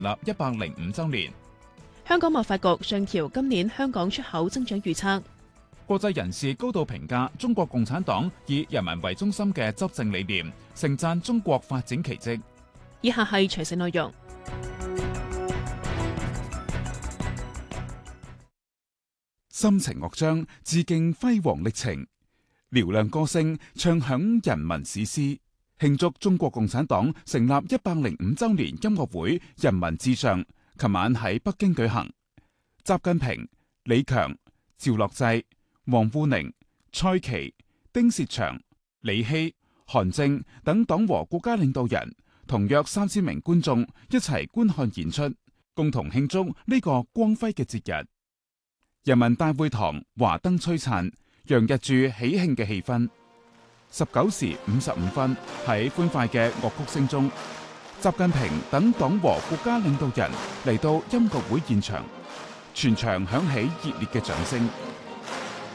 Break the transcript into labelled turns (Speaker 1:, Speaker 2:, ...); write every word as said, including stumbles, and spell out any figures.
Speaker 1: 立一百零五週年。
Speaker 2: 香港貿發局上調今年香港出口增長預測。
Speaker 1: 國際人士高度評價中國共產黨以人民為中心嘅執政理念，盛讚中國發展奇蹟。
Speaker 2: 以下係詳細內容。
Speaker 1: 深情樂章致敬輝煌歷程，嘹亮歌聲唱響人民史詩，慶祝中國共產黨成立一百零五週年音樂會《人民至上》琴晚喺北京舉行。習近平、李強、趙樂際、王滬寧、蔡奇、丁薛祥、李希、韓正等黨和國家領導人同約三千名觀眾一齊觀看演出，共同慶祝呢個光輝嘅節日。人民大會堂華燈璀璨，洋溢住喜慶嘅氣氛。十九時五十五分，喺歡快嘅樂曲聲中，習近平等黨和國家領導人嚟到音樂會現場，全場響起熱烈嘅掌聲。